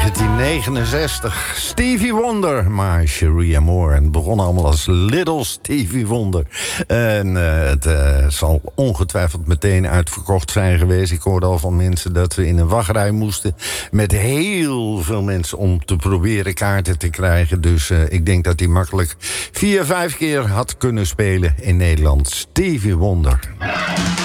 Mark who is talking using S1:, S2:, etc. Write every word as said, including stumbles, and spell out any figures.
S1: negentien negenenzestig. Stevie Wonder, maar Cherie Amour. En het begon allemaal als Little Stevie Wonder. En uh, het uh, zal ongetwijfeld meteen uitverkocht zijn geweest. Ik hoorde al van mensen dat we in een wachtrij moesten met heel veel mensen om te proberen kaarten te krijgen. Dus uh, ik denk dat hij makkelijk vier, vijf keer had kunnen spelen in Nederland. Stevie Wonder.